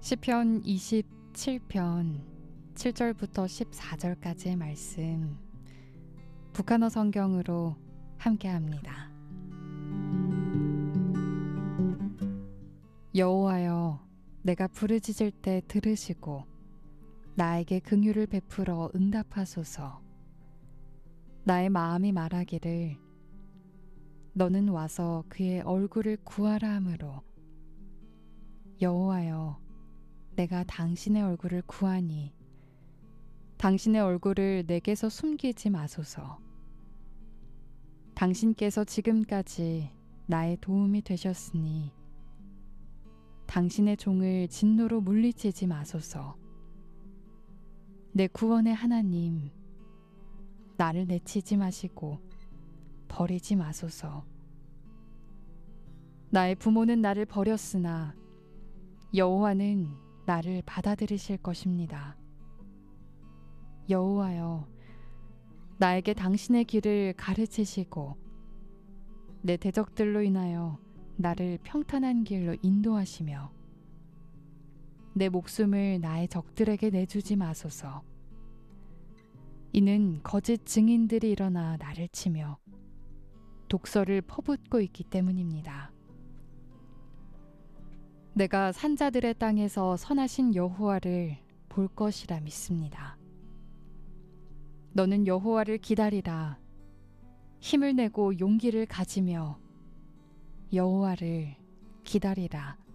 시편 27편 7절부터 14절까지의 말씀, 북한어 성경으로 함께합니다. 여호와여, 내가 부르짖을 때 들으시고 나에게 긍휼을 베풀어 응답하소서. 나의 마음이 말하기를 너는 와서 그의 얼굴을 구하라 하므로, 여호와여, 내가 당신의 얼굴을 구하니 당신의 얼굴을 내게서 숨기지 마소서. 당신께서 지금까지 나의 도움이 되셨으니 당신의 종을 진노로 물리치지 마소서. 내 구원의 하나님, 나를 내치지 마시고 버리지 마소서. 나의 부모는 나를 버렸으나 여호와는 나를 받아들이실 것입니다. 여호와여, 나에게 당신의 길을 가르치시고 내 대적들로 인하여 나를 평탄한 길로 인도하시며 내 목숨을 나의 적들에게 내주지 마소서. 이는 거짓 증인들이 일어나 나를 치며 독설을 퍼붓고 있기 때문입니다. 내가 산자들의 땅에서 선하신 여호와를 볼 것이라 믿습니다. 너는 여호와를 기다리라. 힘을 내고 용기를 가지며 여호와를 기다리라.